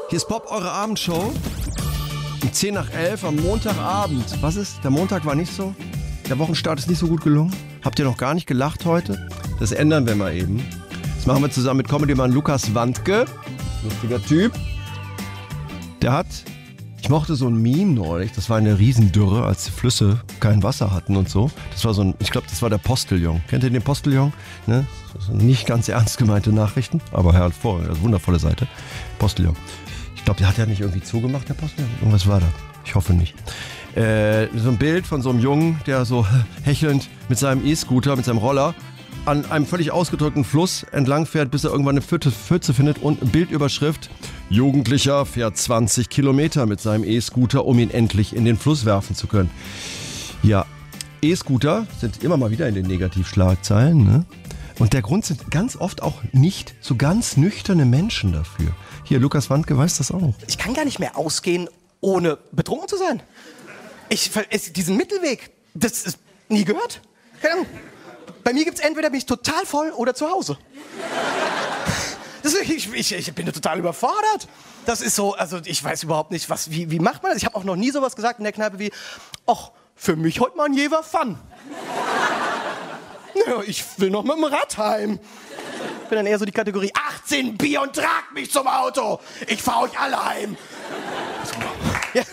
Hier ist Pop, eure Abendshow. Um 10 nach 11 am Montagabend. Was ist? Der Montag war nicht so? Der Wochenstart ist nicht so gut gelungen? Habt ihr noch gar nicht gelacht heute? Das ändern wir mal eben. Das machen wir zusammen mit Comedy-Mann Lukas Wandke. Lustiger Typ. Der hat... Ich mochte so ein Meme neulich, das war eine Riesendürre, als die Flüsse kein Wasser hatten und so. Das war so ein, ich glaube, das war der Postillon. Kennt ihr den Postillon? Ne? Das sind nicht ganz ernst gemeinte Nachrichten, aber hervorragend, wundervolle Seite. Postillon. Ich glaube, der hat ja nicht irgendwie zugemacht, der Postillon. Irgendwas war da. Ich hoffe nicht. So ein Bild von so einem Jungen, der so hechelnd mit seinem E-Scooter, mit seinem Roller an einem völlig ausgedrückten Fluss entlang fährt, bis er irgendwann eine Pfütze findet und Bildüberschrift: Jugendlicher fährt 20 Kilometer mit seinem E-Scooter, um ihn endlich in den Fluss werfen zu können. Ja, E-Scooter sind immer mal wieder in den Negativschlagzeilen, ne? Und der Grund sind ganz oft auch nicht so ganz nüchterne Menschen dafür. Hier, Lukas Wandke weiß das auch. Ich kann gar nicht mehr ausgehen, ohne betrunken zu sein. Diesen Mittelweg, das ist nie gehört. Keine Ahnung. Bei mir gibt's entweder bin ich total voll oder zu Hause. Ich bin total überfordert. Das ist so, also ich weiß überhaupt nicht, wie macht man das? Ich habe auch noch nie sowas gesagt in der Kneipe wie, ach, für mich heute mal ein Jever Fun. Ja, ich will noch mit dem Rad heim. Ich bin dann eher so die Kategorie 18 Bier und tragt mich zum Auto. Ich fahr euch alle heim. Ja.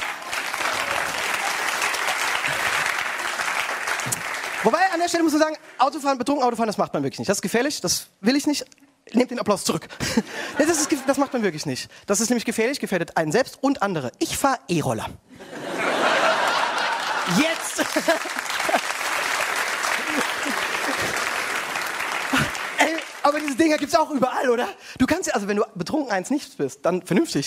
Wobei, an der Stelle muss man sagen, betrunken Autofahren, das macht man wirklich nicht. Das ist gefährlich, das will ich nicht. Nehmt den Applaus zurück. Das macht man wirklich nicht. Das ist nämlich gefährlich, gefährdet einen selbst und andere. Ich fahre E-Roller. Jetzt! Aber diese Dinger gibt's auch überall, oder? Du kannst ja, also wenn du betrunken eins nicht bist, dann vernünftig.